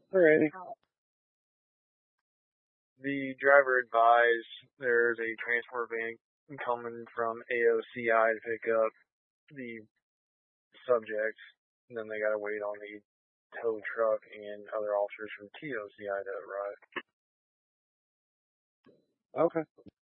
Alrighty. The driver advised there's a transport van coming from AOCI to pick up the subject, and then they gotta wait on the tow truck and other officers from TOCI to arrive. Okay.